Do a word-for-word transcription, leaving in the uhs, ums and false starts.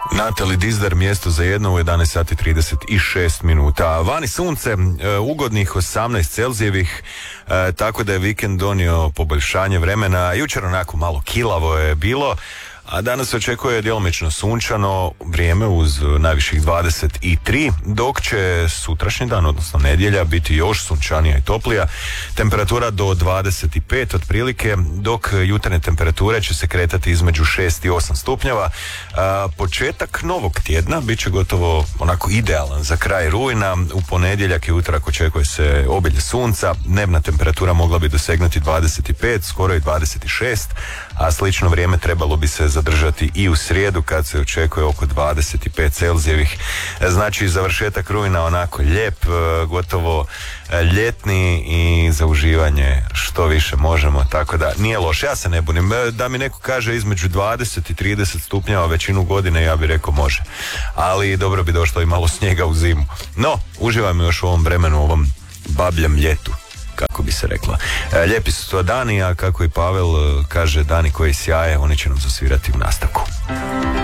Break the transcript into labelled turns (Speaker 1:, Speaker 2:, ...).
Speaker 1: Natali Dizdar, mjesto za jedno u jedanaest sati trideset šest minuta. Vani sunce, e, ugodnih osamnaest Celzijevih, e, tako da je vikend donio poboljšanje vremena. Jučer onako malo kilavo je bilo, a danas se očekuje djelomično sunčano vrijeme uz najviših dvadeset tri, dok će sutrašnji dan, odnosno nedjelja, biti još sunčanija i toplija. Temperatura do dvadeset pet otprilike, dok jutarnje temperature će se kretati između šest i osam stupnjeva. A, početak novog tjedna bit će gotovo onako idealan za kraj rujna. U ponedjeljak i utorak očekuje se obilje sunca, dnevna temperatura mogla bi dosegnuti dvadeset pet, skoro i dvadeset šest, a slično vrijeme trebalo bi se zadržati i u srijedu kad se očekuje oko dvadeset pet Celzijevih. Znači završetak rujna onako lijep, gotovo ljetni i za uživanje što više možemo, tako da nije loš. Ja se ne bunim. Da mi neko kaže između dvadeset i trideset stupnjeva većinu godine, ja bih rekao može. Ali dobro bi došlo i malo snijega u zimu. No, uživam još u ovom vremenu, u ovom babljem ljetu, kako bi se rekla. E, lijepi su to dani, a kako i Pavel kaže, dani koji sjaje, oni će nam zasvirati u nastavku.